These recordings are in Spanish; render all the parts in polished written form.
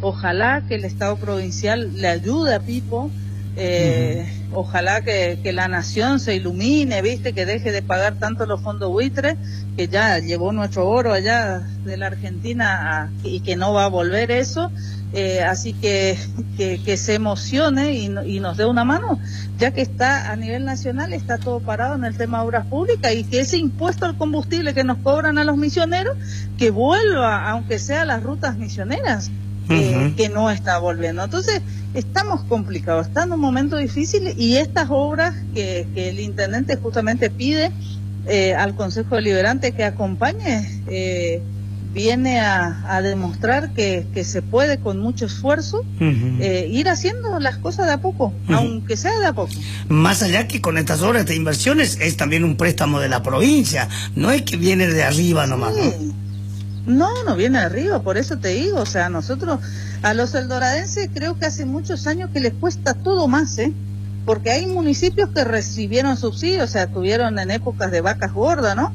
ojalá que el Estado provincial le ayude a Pipo, ojalá que la nación se ilumine, viste, que deje de pagar tanto los fondos buitres, que ya llevó nuestro oro allá de la Argentina y que no va a volver eso. Así que se emocione y nos dé una mano, ya que está a nivel nacional, está todo parado en el tema de obras públicas, y que ese impuesto al combustible que nos cobran a los misioneros, que vuelva, aunque sea a las rutas misioneras, que no está volviendo. Entonces, estamos complicados, está en un momento difícil, y estas obras que el intendente justamente pide al Consejo Deliberante que acompañe, viene a demostrar que se puede con mucho esfuerzo ir haciendo las cosas de a poco, aunque sea de a poco. Más allá que con estas obras de inversiones es también un préstamo de la provincia, no es que viene de arriba nomás, No viene de arriba, por eso te digo, o sea, nosotros a los eldoradenses creo que hace muchos años que les cuesta todo más, porque hay municipios que recibieron subsidios, o sea, tuvieron en épocas de vacas gordas, ¿no?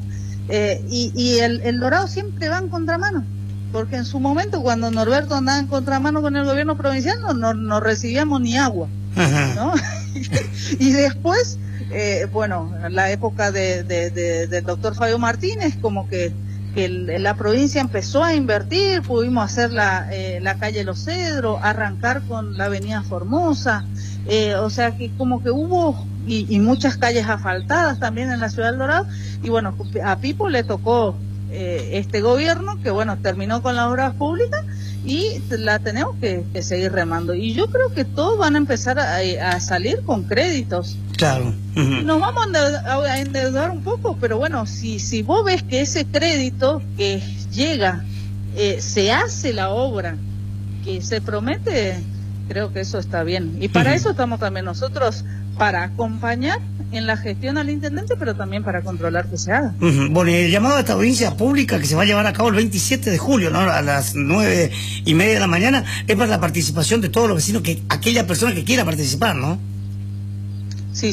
Y el Dorado siempre va en contramano, porque en su momento, cuando Norberto andaba en contramano con el gobierno provincial, no recibíamos ni agua, ¿no? Y después, bueno, la época del doctor Fabio Martínez, como que la provincia empezó a invertir, pudimos hacer la calle Los Cedros, arrancar con la avenida Formosa, o sea que como que hubo, y muchas calles asfaltadas también en la ciudad del Dorado, y bueno, a Pipo le tocó este gobierno que bueno, terminó con las obras públicas, y la tenemos que seguir remando, y yo creo que todos van a empezar a salir con créditos. Claro. Nos vamos a endeudar un poco, pero bueno, si vos ves que ese crédito que llega, se hace la obra que se promete, creo que eso está bien. Y para eso estamos también nosotros, para acompañar en la gestión al intendente, pero también para controlar que se haga. Bueno, y el llamado a esta audiencia pública que se va a llevar a cabo el 27 de julio, ¿no? A las 9:30 de la mañana, es para la participación de todos los vecinos, aquella persona que quiera participar, ¿no? Sí.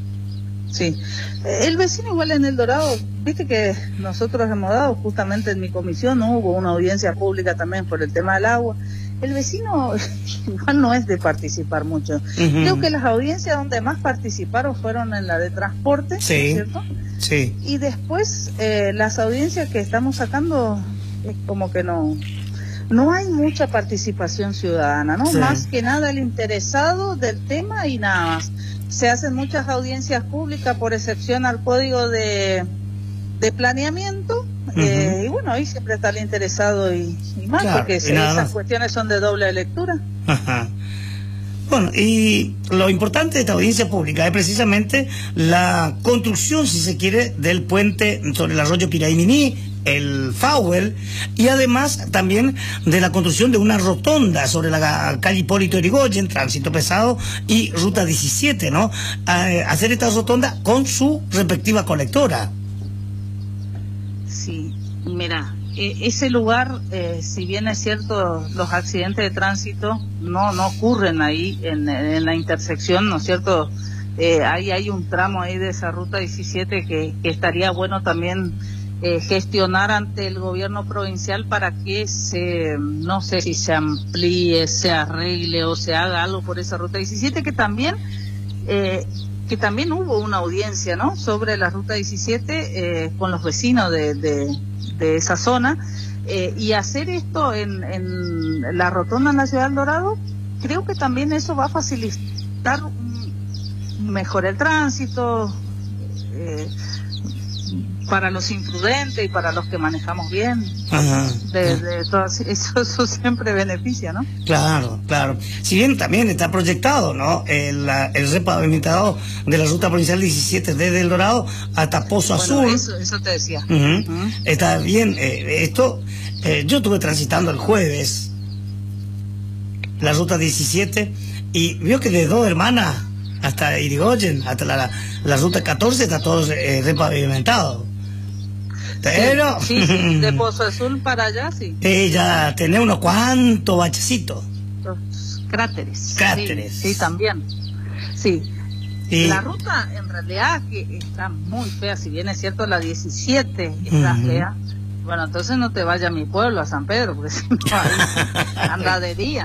El vecino igual en El Dorado, viste que nosotros hemos dado, justamente en mi comisión, ¿no? Hubo una audiencia pública también por el tema del agua. El vecino igual no es de participar mucho. Creo que las audiencias donde más participaron fueron en la de transporte, ¿cierto? Sí. Y después las audiencias que estamos sacando, es como que no hay mucha participación ciudadana, ¿no? Sí. Más que nada el interesado del tema y nada más. Se hacen muchas audiencias públicas por excepción al código de planeamiento, y bueno, ahí siempre está el interesado y más, claro, porque esas cuestiones son de doble lectura. Bueno, y lo importante de esta audiencia pública es precisamente la construcción, si se quiere, del puente sobre el arroyo Piraiminí, el Fauel, y además también de la construcción de una rotonda sobre la calle Hipólito Yrigoyen, tránsito pesado, y ruta 17, ¿no? Hacer esta rotonda con su respectiva colectora. Sí, mira, ese lugar, si bien es cierto, los accidentes de tránsito no ocurren ahí en la intersección, ¿no es cierto? Ahí hay un tramo ahí de esa ruta 17 que estaría bueno también gestionar ante el gobierno provincial para que no sé si se amplíe, se arregle o se haga algo por esa ruta 17, que también hubo una audiencia, ¿no?, sobre la ruta 17 con los vecinos de esa zona, y hacer esto en la rotonda en la ciudad del Dorado, creo que también eso va a facilitar mejor el tránsito, para los imprudentes y para los que manejamos bien. Eso siempre beneficia, ¿no? Claro. Si bien también está proyectado, ¿no?, el repavimentado de la ruta provincial 17 desde El Dorado hasta Pozo Azul. Eso te decía. Está bien. Yo estuve transitando el jueves la ruta 17 y vio que de Dos Hermanas hasta Yrigoyen, hasta la ruta 14 está todo repavimentado. Pero sí, de Pozo Azul para allá, sí. Ya tenés unos cuantos bachecitos. Los cráteres. Sí, también. Sí. La ruta, en realidad, que está muy fea. Si bien es cierto, la 17 está fea. Bueno, entonces no te vayas a mi pueblo, a San Pedro, porque si no, anda de día.